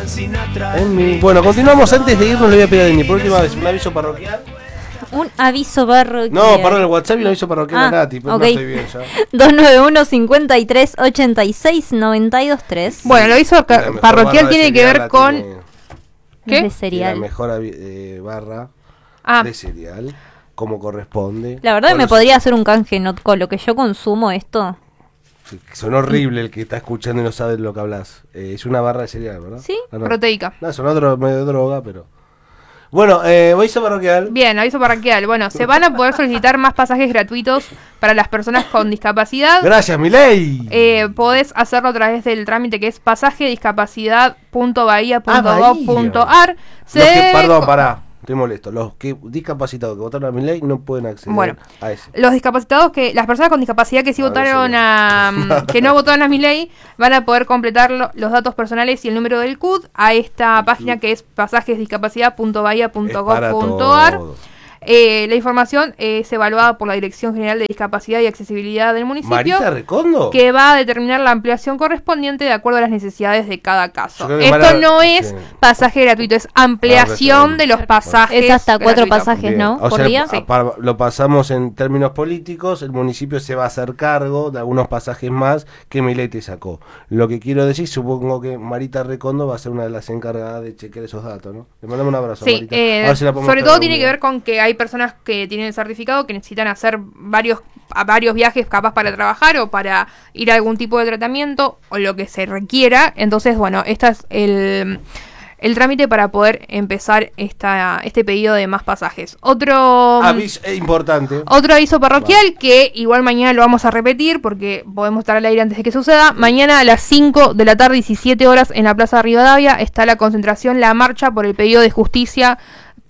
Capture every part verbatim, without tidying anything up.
En mi... Bueno, continuamos. Antes de irnos le voy a pedir a Denny por última vez un aviso parroquial. Un aviso parroquial. No, perdón, el WhatsApp y un aviso parroquial ah, a Nati, pues okay. No estoy bien ya. dos nueve uno, cincuenta y tres, ochenta y seis, noventa y dos tres. Bueno, el aviso parroquial tiene que ver con... Tiene... ¿Qué? De cereal. La mejor eh, barra ah. de cereal, como corresponde. La verdad que me podría hacer un canje, no, con lo que yo consumo esto. Sí, son horrible el que está escuchando y no sabe de lo que hablas. Eh, es una barra de cereal, ¿verdad? Sí, ah, no. proteica. No, son otro medio de droga, pero... Bueno, eh, aviso parroquial. Bien, aviso parroquial. Bueno, se van a poder solicitar más pasajes gratuitos para las personas con discapacidad. Gracias, Milei. Eh, podés hacerlo a través del trámite que es pasajediscapacidad punto bahía punto gov punto ar. Se que, perdón, pará. Estoy molesto. Los que discapacitados que votaron a mi ley no pueden acceder bueno, a ese. Los discapacitados que, las personas con discapacidad que sí a votaron a, que no votaron a mi ley, van a poder completar lo, los datos personales y el número del C U D a esta página que es pasajesdiscapacidad punto bahía punto gov punto ar. Eh, la información es evaluada por la Dirección General de Discapacidad y Accesibilidad del municipio. ¿Marita Recondo? Que va a determinar la ampliación correspondiente de acuerdo a las necesidades de cada caso. Esto Mara... no es pasaje gratuito, es ampliación ah, de los pasajes. Es hasta cuatro gratuitos. pasajes, Bien. ¿no? O Por sea, día. Sí. Para, lo pasamos en términos políticos, el municipio se va a hacer cargo de algunos pasajes más que Milei te sacó. Lo que quiero decir, supongo que Marita Recondo va a ser una de las encargadas de chequear esos datos, ¿no? Le mandamos un abrazo sí, a Marita. Eh, a ver si la sobre todo tiene que ver con que hay personas que tienen el certificado que necesitan hacer varios a varios viajes capaz para trabajar o para ir a algún tipo de tratamiento o lo que se requiera. Entonces, bueno, este es el, el trámite para poder empezar esta este pedido de más pasajes. Otro aviso eh, importante. Otro aviso parroquial vale. Que igual mañana lo vamos a repetir porque podemos estar al aire antes de que suceda. Mañana a las cinco de la tarde, diecisiete horas, en la Plaza Rivadavia está la concentración, la marcha por el pedido de justicia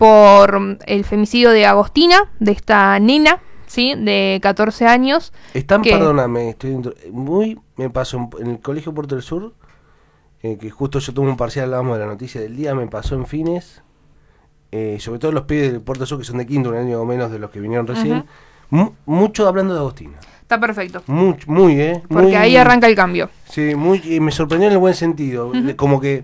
por el femicidio de Agostina, de esta nena, ¿sí? De catorce años. Están, que... perdóname, estoy muy, me pasó en el Colegio Puerto del Sur, eh, que justo yo tuve un parcial, hablábamos de la noticia del día, me pasó en Fines, eh, sobre todo los pibes del Puerto del Sur, que son de quinto, un año o menos de los que vinieron recién, uh-huh. M- mucho hablando de Agostina. Está perfecto. Muy, muy, ¿eh? Porque muy, ahí arranca el cambio. Sí, muy, y me sorprendió en el buen sentido, uh-huh. como que...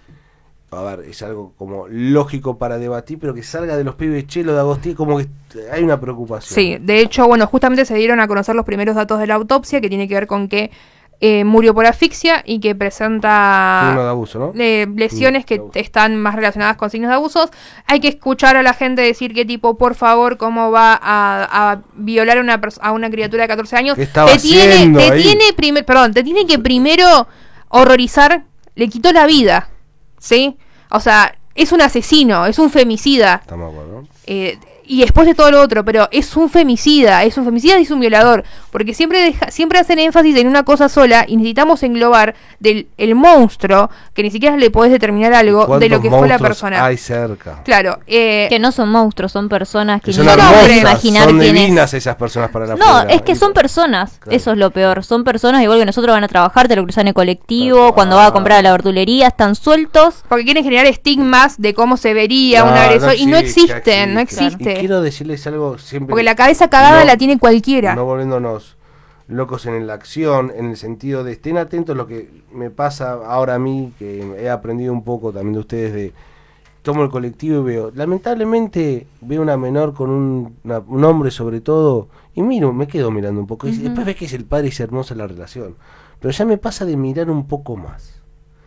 A ver, es algo como lógico para debatir, pero que salga de los pibes chelo de Agostín, como que hay una preocupación. Sí, de hecho, bueno, justamente se dieron a conocer los primeros datos de la autopsia, que tiene que ver con que eh, murió por asfixia y que presenta signos de abuso, ¿no? eh, lesiones sí, que abuso. Están más relacionadas con signos de abusos. Hay que escuchar a la gente decir que tipo, por favor, cómo va a, a violar a una, a una criatura de catorce años. ¿Qué estaba te tiene, haciendo te ahí? tiene primer, perdón, te tiene que primero horrorizar, le quitó la vida. ¿Sí? O sea, es un asesino, es un femicida. Estamos de acuerdo. Eh, y después de todo lo otro, pero es un femicida, es un femicida y es un violador. Porque siempre deja, siempre hacen énfasis en una cosa sola y necesitamos englobar del el monstruo, que ni siquiera le podés determinar algo de lo que fue la persona. Hay cerca. Claro. Eh, que no son monstruos, son personas que, que no son pueden imaginar son quién divinas es. Esas personas para la No, fuera, es que son personas, claro. Eso es lo peor. Son personas igual que nosotros, van a trabajar, te lo cruzan en el colectivo, claro. Cuando vas a comprar a la verdulería, están sueltos. Porque quieren generar estigmas de cómo se vería no, un agresor, no existe, y no existen, existe. no existe. Claro. Y quiero decirles algo siempre. Porque la cabeza cagada no, la tiene cualquiera. No volviéndonos locos en la acción, en el sentido de estén atentos a lo que me pasa ahora a mí, que he aprendido un poco también de ustedes, de tomo el colectivo y veo, lamentablemente veo una menor con un, una, un hombre sobre todo, y miro, me quedo mirando un poco, uh-huh. Y después ves que es el padre y es hermosa la relación, pero ya me pasa de mirar un poco más,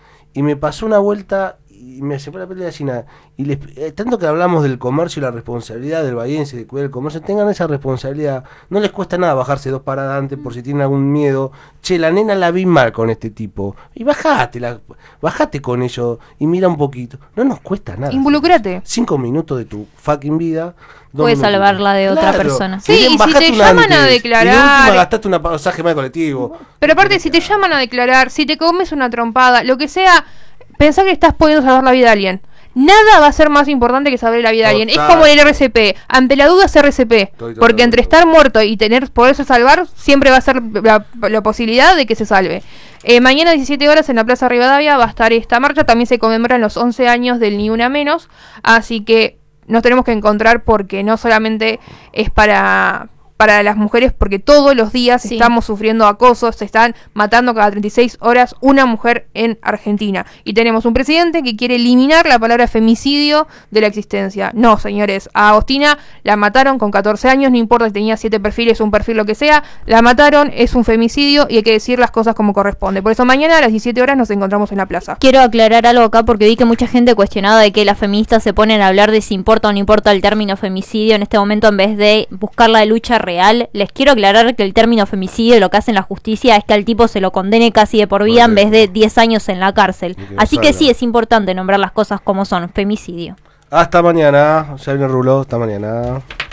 y me pasó una vuelta y me separé la pelea de China, y les, eh, tanto que hablamos del comercio y la responsabilidad del bahiense de cuidar el comercio, tengan esa responsabilidad, no les cuesta nada bajarse dos paradas antes por si tienen algún miedo, che, la nena la vi mal con este tipo, y bajate, la, bajate con ellos y mira un poquito, no nos cuesta nada. Involucrate. Cinco minutos de tu fucking vida. Puedes salvarla de otra claro. persona. Sí, y si te llaman antes, a declarar... Y de última gastaste un pasaje más colectivo. Pero aparte, si te llaman a declarar, si te comes una trompada, lo que sea... Pensá que estás pudiendo salvar la vida de alguien. Nada va a ser más importante que salvar la vida de alguien. Es como el R C P. Ante la duda es R C P. Estoy porque entre estar muerto y tener poderse salvar, siempre va a ser la, la posibilidad de que se salve. Eh, mañana a diecisiete horas en la Plaza Rivadavia va a estar esta marcha. También se conmemoran los once años del Ni Una Menos. Así que nos tenemos que encontrar porque no solamente es para... para las mujeres, porque todos los días Sí. estamos sufriendo acoso, se están matando cada treinta y seis horas una mujer en Argentina. Y tenemos un presidente que quiere eliminar la palabra femicidio de la existencia. No, señores, a Agostina la mataron con catorce años, no importa si tenía siete perfiles, un perfil, lo que sea, la mataron, es un femicidio y hay que decir las cosas como corresponde. Por eso mañana a las diecisiete horas nos encontramos en la plaza. Quiero aclarar algo acá porque vi que mucha gente cuestionaba de que las feministas se ponen a hablar de si importa o no importa el término femicidio en este momento en vez de buscar la lucha real. Les quiero aclarar que el término femicidio lo que hace en la justicia es que al tipo se lo condene casi de por vida en vez de diez años en la cárcel. Así que sí, es importante nombrar las cosas como son, femicidio. Hasta mañana, ya viene Rulo, hasta mañana.